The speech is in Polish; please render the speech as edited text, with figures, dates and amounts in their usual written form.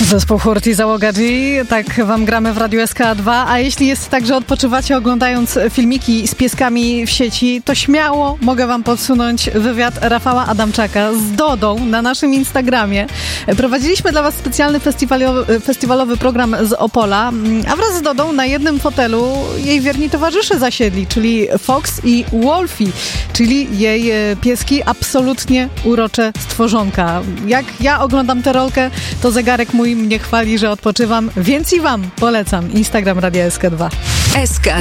Zespół Hurt i Załoga G, tak wam gramy w Radiu SK2, a jeśli jest tak, że odpoczywacie oglądając filmiki z pieskami w sieci, to śmiało mogę wam podsunąć wywiad Rafała Adamczaka z Dodą na naszym Instagramie. Prowadziliśmy dla was specjalny festiwalowy program z Opola, a wraz z Dodą na jednym fotelu jej wierni towarzysze zasiedli, czyli Fox i Wolfie, czyli jej pieski, absolutnie urocze stworzonka. Jak ja oglądam tę rolkę, to zegarek mój mnie chwali, że odpoczywam, więc i wam polecam Instagram Radia SK2.